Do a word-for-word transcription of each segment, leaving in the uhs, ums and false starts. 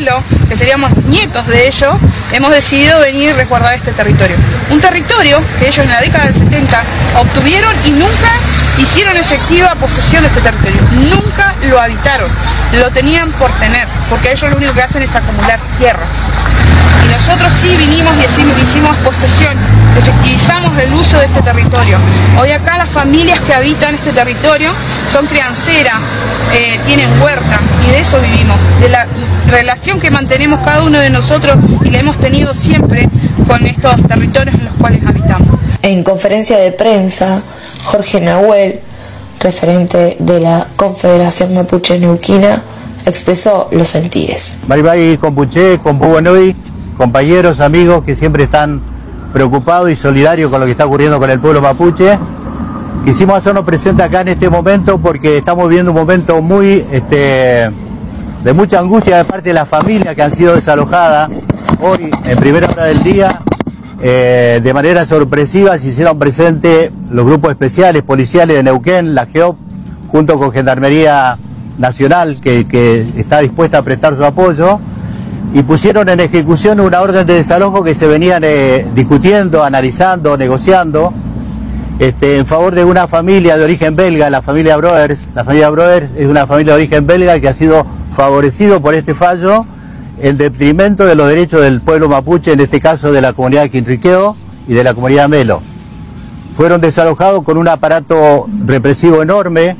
abuelo, que seríamos nietos de ellos, hemos decidido venir a resguardar este territorio. Un territorio que ellos en la década del setenta obtuvieron y nunca hicieron efectiva posesión de este territorio. Nunca lo habitaron, lo tenían por tener, porque ellos lo único que hacen es acumular tierras. Y nosotros sí vinimos y hicimos, hicimos posesión, efectivizamos el uso de este territorio. Hoy acá las familias que habitan este territorio son crianceras, eh, tienen huerta, y de eso vivimos, de la relación que mantenemos cada uno de nosotros y que hemos tenido siempre con estos territorios en los cuales habitamos. En conferencia de prensa, Jorge Nahuel, referente de la Confederación Mapuche Neuquina, expresó los sentires. Bye Compuche, Compubanui, compañeros, amigos que siempre están preocupados y solidarios con lo que está ocurriendo con el pueblo mapuche. Quisimos hacernos presentes acá en este momento porque estamos viviendo un momento muy este, de mucha angustia de parte de las familias que han sido desalojadas. Hoy, en primera hora del día, eh, de manera sorpresiva se hicieron presentes los grupos especiales policiales de Neuquén, la GEOP, junto con Gendarmería Nacional, que, que está dispuesta a prestar su apoyo, y pusieron en ejecución una orden de desalojo que se venían eh, discutiendo, analizando, negociando, este, en favor de una familia de origen belga, la familia Broers. La familia Broers es una familia de origen belga que ha sido favorecido por este fallo en detrimento de los derechos del pueblo mapuche, en este caso de la comunidad de Quintriqueo y de la comunidad Melo. Fueron desalojados con un aparato represivo enorme.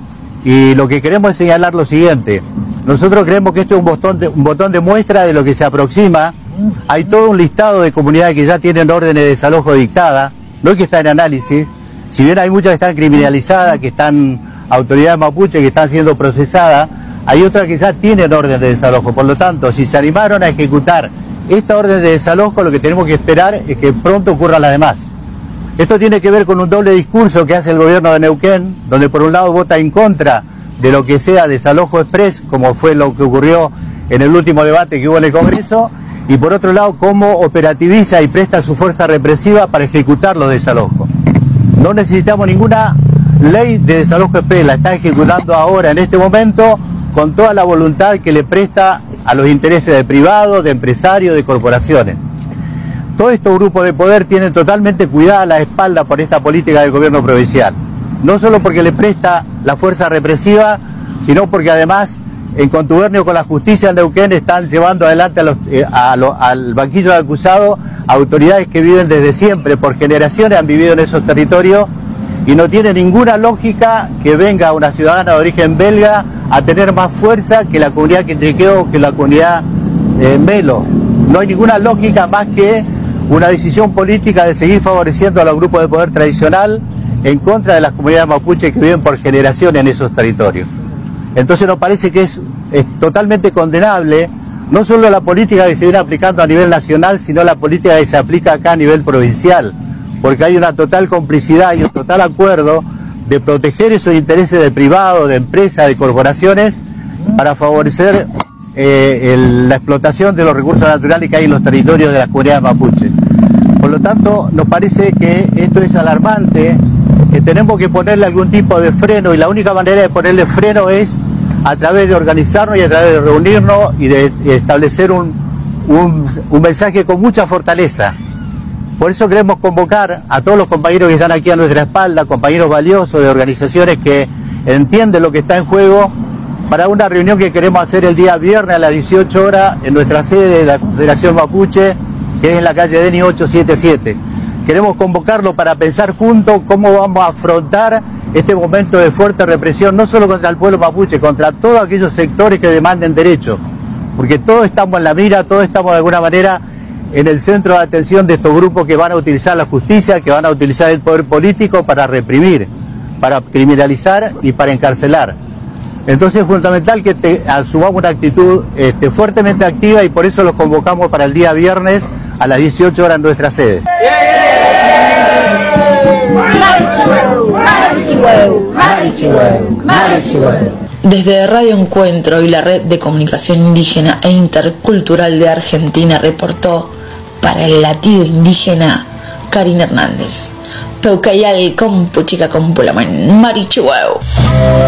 Y lo que queremos es señalar lo siguiente: nosotros creemos que esto es un botón, de, un botón de muestra de lo que se aproxima. Hay todo un listado de comunidades que ya tienen órdenes de desalojo dictadas, no es que está en análisis, si bien hay muchas que están criminalizadas, que están autoridades mapuche, que están siendo procesadas, hay otras que ya tienen orden de desalojo. Por lo tanto, si se animaron a ejecutar esta orden de desalojo, lo que tenemos que esperar es que pronto ocurran las demás. Esto tiene que ver con un doble discurso que hace el gobierno de Neuquén, donde por un lado vota en contra de lo que sea desalojo express, como fue lo que ocurrió en el último debate que hubo en el Congreso, y por otro lado cómo operativiza y presta su fuerza represiva para ejecutar los desalojos. No necesitamos ninguna ley de desalojo express, la está ejecutando ahora en este momento con toda la voluntad que le presta a los intereses de privados, de empresarios, de corporaciones. Todos estos grupos de poder tienen totalmente cuidada la espalda por esta política del gobierno provincial. No solo porque le presta la fuerza represiva, sino porque además, en contubernio con la justicia en Neuquén, están llevando adelante a los, eh, a lo, al banquillo de acusados autoridades que viven desde siempre, por generaciones han vivido en esos territorios, y no tiene ninguna lógica que venga una ciudadana de origen belga a tener más fuerza que la comunidad Quintriqueo, que la comunidad eh, Melo. No hay ninguna lógica más que una decisión política de seguir favoreciendo a los grupos de poder tradicional en contra de las comunidades mapuches que viven por generaciones en esos territorios. Entonces nos parece que es, es totalmente condenable no solo la política que se viene aplicando a nivel nacional, sino la política que se aplica acá a nivel provincial, porque hay una total complicidad y un total acuerdo de proteger esos intereses de privados, de empresas, de corporaciones, para favorecer Eh, el, la explotación de los recursos naturales que hay en los territorios de las comunidades mapuche. Por lo tanto, nos parece que esto es alarmante, que tenemos que ponerle algún tipo de freno, y la única manera de ponerle freno es a través de organizarnos y a través de reunirnos y de, de establecer un, un, un mensaje con mucha fortaleza. Por eso queremos convocar a todos los compañeros que están aquí a nuestra espalda, compañeros valiosos de organizaciones que entienden lo que está en juego, para una reunión que queremos hacer el día viernes a las dieciocho horas en nuestra sede de la Confederación Mapuche, que es en la calle Deni ochocientos setenta y siete. Queremos convocarlo para pensar juntos cómo vamos a afrontar este momento de fuerte represión, no solo contra el pueblo mapuche, contra todos aquellos sectores que demanden derechos, porque todos estamos en la mira, todos estamos de alguna manera en el centro de atención de estos grupos que van a utilizar la justicia, que van a utilizar el poder político para reprimir, para criminalizar y para encarcelar. Entonces es fundamental que te, asumamos una actitud este, fuertemente activa, y por eso los convocamos para el día viernes a las dieciocho horas en nuestra sede. Desde Radio Encuentro y la Red de Comunicación Indígena e Intercultural de Argentina reportó para el latido indígena Karina Hernández. Peucayal Compuchica Compulaman Marichuau.